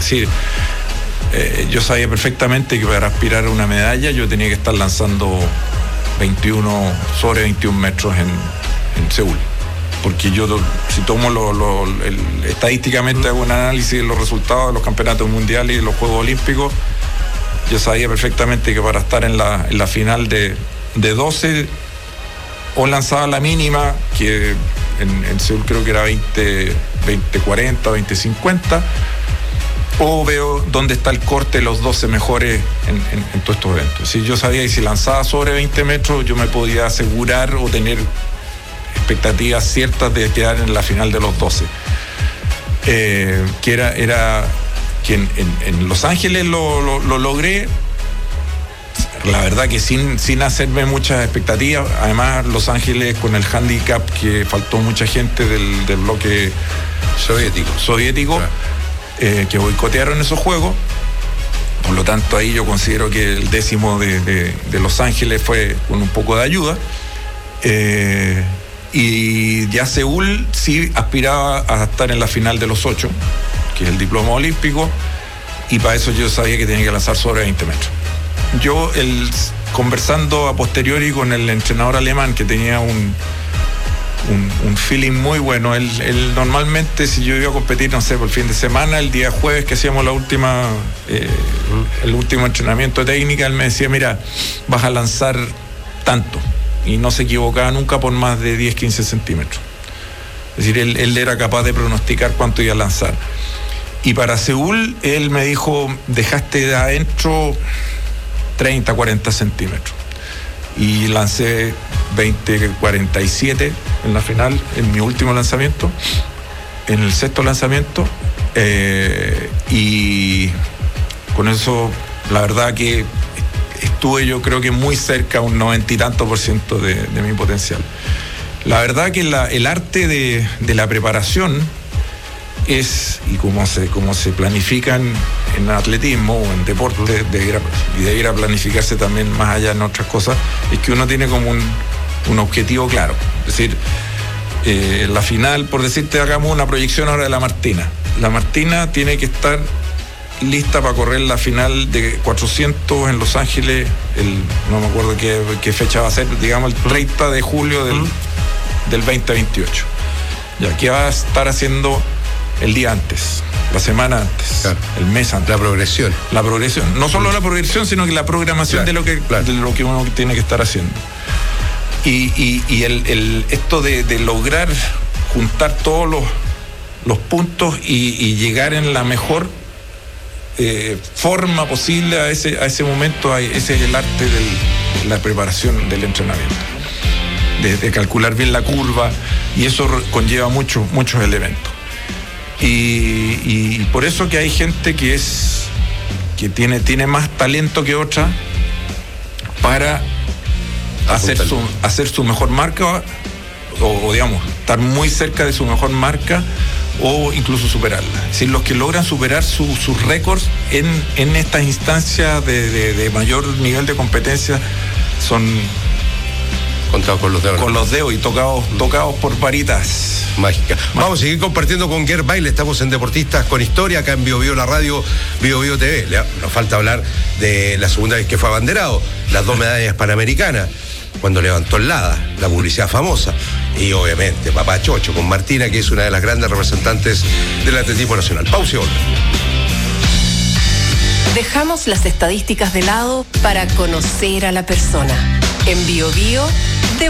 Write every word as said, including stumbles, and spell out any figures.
Es decir, eh, yo sabía perfectamente que para aspirar a una medalla yo tenía que estar lanzando veintiuno, sobre veintiún metros en, en Seúl. Porque yo, si tomo lo, lo, el, estadísticamente hago un análisis de los resultados de los campeonatos mundiales y de los Juegos Olímpicos, yo sabía perfectamente que para estar en la, en la final de, de doce, o lanzaba la mínima, que en, en Seúl creo que era veinte cuarenta, veinte cincuenta, o veo dónde está el corte de los doce mejores en, en, en todos estos eventos. Si yo sabía que si lanzaba sobre veinte metros, yo me podía asegurar o tener expectativas ciertas de quedar en la final de los doce. Eh, que era, era que en, en, en Los Ángeles lo, lo, lo logré, la verdad que sin, sin hacerme muchas expectativas. Además, Los Ángeles con el handicap que faltó mucha gente del, del bloque soviético, soviético claro. eh, que boicotearon esos juegos. Por lo tanto, ahí yo considero que el décimo de, de, de Los Ángeles fue con un poco de ayuda. Eh, y ya Seúl sí aspiraba a estar en la final de los ocho, que es el diploma olímpico, y para eso yo sabía que tenía que lanzar sobre veinte metros. Yo, el, conversando a posteriori con el entrenador alemán, que tenía un, un, un feeling muy bueno, él, él normalmente, si yo iba a competir, no sé, por el fin de semana, el día jueves que hacíamos la última, eh, el último entrenamiento de técnica, él me decía, mira, vas a lanzar tanto, y no se equivocaba nunca por más de diez, quince centímetros. Es decir, él, él era capaz de pronosticar cuánto iba a lanzar. Y para Seúl, él me dijo, dejaste de adentro treinta, cuarenta centímetros. Y lancé veinte, cuarenta y siete en la final, en mi último lanzamiento, en el sexto lanzamiento. Eh, y con eso, la verdad que estuve yo creo que muy cerca, un noventa y tanto por ciento de, de mi potencial. La verdad que la, el arte de, de la preparación es, y como se, como se planifican en atletismo o en deporte, debiera, y debiera planificarse también más allá en otras cosas, es que uno tiene como un, un objetivo claro. Es decir, eh, la final, por decirte, hagamos una proyección ahora de la Martina. La Martina tiene que estar lista para correr la final de cuatrocientos en Los Ángeles, el, no me acuerdo qué, qué fecha va a ser, digamos el treinta de julio del, del veinte veintiocho. Ya, ¿qué va a estar haciendo el día antes, la semana antes, claro, el mes antes? La progresión. La progresión. No solo la progresión, sino que la programación, claro, de lo que, claro, de lo que uno tiene que estar haciendo. Y, y, y el, el, esto de, de lograr juntar todos los, los puntos y, y llegar en la mejor Eh, forma posible a ese, a ese momento, ese es el arte de la preparación del entrenamiento, de, de calcular bien la curva, y eso conlleva mucho, muchos elementos. Y, y por eso que hay gente que es que tiene, tiene más talento que otra para hacer su, hacer su mejor marca, o, o digamos, estar muy cerca de su mejor marca, o incluso superarla. Es decir, los que logran superar su, sus récords en, en estas instancias de, de, de mayor nivel de competencia son contados con los dedos. Con los dedos y tocados, tocados por varitas mágicas. Vamos a seguir compartiendo con Gerd Baile. Estamos en Deportistas con Historia, acá en Bio Bio la radio, Bio Bio T V. Nos falta hablar de la segunda vez que fue abanderado, las dos medallas panamericanas, cuando levantó el Lada, la publicidad famosa, y obviamente Papá Chocho con Martina, que es una de las grandes representantes del atletismo nacional. Pausa y volvemos. Dejamos las estadísticas de lado para conocer a la persona. En Bio Bio